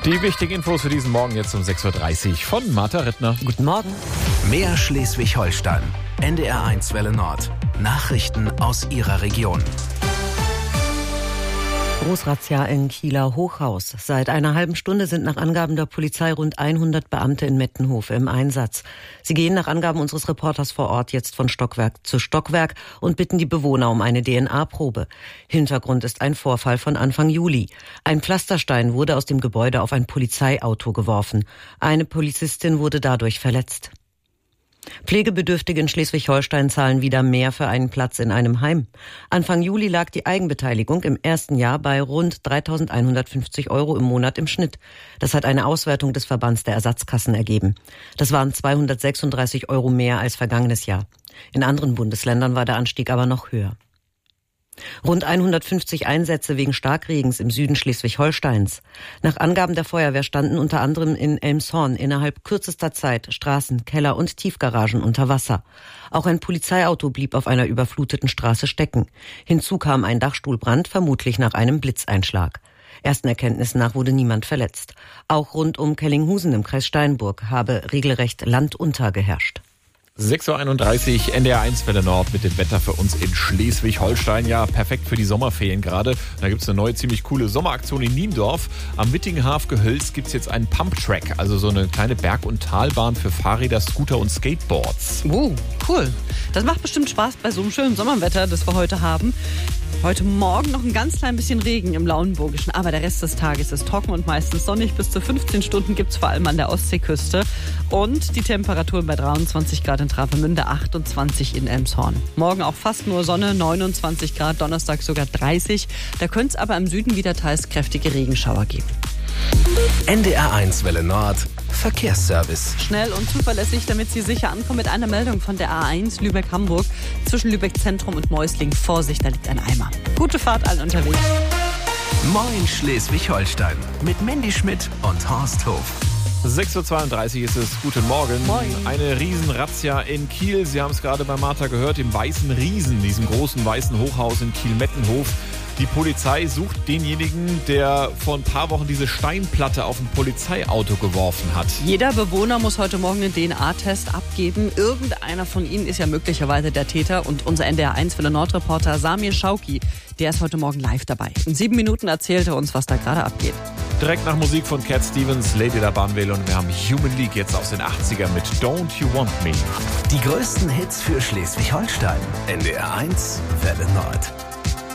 Die wichtigen Infos für diesen Morgen jetzt um 6.30 Uhr von Martha Rittner. Guten Morgen. Mehr Schleswig-Holstein. NDR1 Welle Nord. Nachrichten aus Ihrer Region. Großrazzia in Kieler Hochhaus. Seit einer halben Stunde sind nach Angaben der Polizei rund 100 Beamte in Mettenhof im Einsatz. Sie gehen nach Angaben unseres Reporters vor Ort jetzt von Stockwerk zu Stockwerk und bitten die Bewohner um eine DNA-Probe. Hintergrund ist ein Vorfall von Anfang Juli. Ein Pflasterstein wurde aus dem Gebäude auf ein Polizeiauto geworfen. Eine Polizistin wurde dadurch verletzt. Pflegebedürftige in Schleswig-Holstein zahlen wieder mehr für einen Platz in einem Heim. Anfang Juli lag die Eigenbeteiligung im ersten Jahr bei rund 3.150 € im Monat im Schnitt. Das hat eine Auswertung des Verbands der Ersatzkassen ergeben. Das waren 236 € mehr als vergangenes Jahr. In anderen Bundesländern war der Anstieg aber noch höher. Rund 150 Einsätze wegen Starkregens im Süden Schleswig-Holsteins. Nach Angaben der Feuerwehr standen unter anderem in Elmshorn innerhalb kürzester Zeit Straßen, Keller und Tiefgaragen unter Wasser. Auch ein Polizeiauto blieb auf einer überfluteten Straße stecken. Hinzu kam ein Dachstuhlbrand, vermutlich nach einem Blitzeinschlag. Ersten Erkenntnissen nach wurde niemand verletzt. Auch rund um Kellinghusen im Kreis Steinburg habe regelrecht Land unter geherrscht. 6.31 Uhr, NDR1 Welle Nord mit dem Wetter für uns in Schleswig-Holstein. Ja, perfekt für die Sommerferien gerade. Da gibt es eine neue, ziemlich coole Sommeraktion in Niendorf. Am Wittinghaff-Gehölz gibt es jetzt einen Pump-Track, also so eine kleine Berg- und Talbahn für Fahrräder, Scooter und Skateboards. Cool. Das macht bestimmt Spaß bei so einem schönen Sommerwetter, das wir heute haben. Heute Morgen noch ein ganz klein bisschen Regen im Lauenburgischen, aber der Rest des Tages ist trocken und meistens sonnig. Bis zu 15 Stunden gibt es vor allem an der Ostseeküste. Und die Temperaturen bei 23 Grad in Travemünde, 28 in Elmshorn. Morgen auch fast nur Sonne, 29 Grad, Donnerstag sogar 30. Da könnte es aber im Süden wieder teils kräftige Regenschauer geben. NDR1 Welle Nord. Verkehrsservice. Schnell und zuverlässig, damit Sie sicher ankommen, mit einer Meldung von der A1 Lübeck-Hamburg. Zwischen Lübeck-Zentrum und Mäusling. Vorsicht, da liegt ein Eimer. Gute Fahrt allen unterwegs. Moin Schleswig-Holstein. Mit Mandy Schmidt und Horst Hof. 6.32 Uhr ist es. Guten Morgen. Moin. Eine Riesenrazzia in Kiel. Sie haben es gerade bei Martha gehört, im Weißen Riesen, diesem großen weißen Hochhaus in Kiel-Mettenhof. Die Polizei sucht denjenigen, der vor ein paar Wochen diese Steinplatte auf ein Polizeiauto geworfen hat. Jeder Bewohner muss heute Morgen einen DNA-Test abgeben. Irgendeiner von ihnen ist ja möglicherweise der Täter. Und unser NDR1 Welle Nord-Reporter Samir Schauki, der ist heute Morgen live dabei. In 7 Minuten erzählt er uns, was da gerade abgeht. Direkt nach Musik von Cat Stevens, Lady der Bahnwähle, und wir haben Human League jetzt aus den 80ern mit Don't You Want Me. Die größten Hits für Schleswig-Holstein. NDR1 Welle Nord.